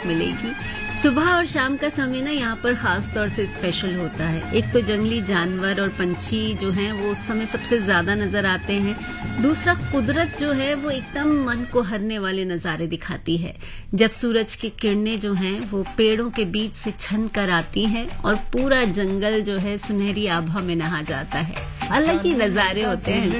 राहत मिलेगी। सुबह और शाम का समय ना यहाँ पर खास तौर से स्पेशल होता है। एक तो जंगली जानवर और पंछी जो हैं वो उस समय सबसे ज्यादा नजर आते हैं। दूसरा, कुदरत जो है वो एकदम मन को हरने वाले नजारे दिखाती है। जब सूरज की किरणें जो हैं वो पेड़ों के बीच से छन कर आती हैं और पूरा जंगल जो है सुनहरी आभा में नहा जाता है। अलग ही नजारे होते हैं।